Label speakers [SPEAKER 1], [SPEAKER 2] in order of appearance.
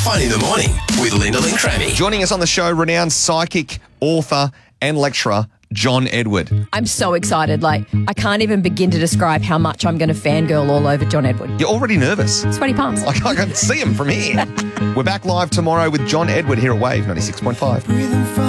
[SPEAKER 1] Fun in the Morning with Lyndall and Crammy.
[SPEAKER 2] Joining us on the show, renowned psychic, author and lecturer, John Edward.
[SPEAKER 3] I'm so excited. I can't even begin to describe how much I'm going to fangirl all over John Edward.
[SPEAKER 2] You're already nervous.
[SPEAKER 3] Sweaty palms.
[SPEAKER 2] I can see him from here. We're back live tomorrow with John Edward here at Wave 96.5.